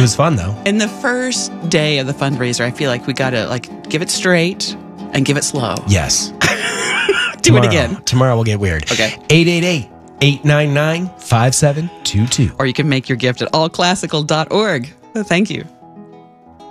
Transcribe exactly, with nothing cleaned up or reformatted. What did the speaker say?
was fun, though. In the first day of the fundraiser, I feel like we got to like give it straight and give it slow. Yes. Do Tomorrow, it again. Tomorrow we'll get weird. Okay. eight eight eight, eight nine nine, five seven two two. Or you can make your gift at all classical dot org. Thank you.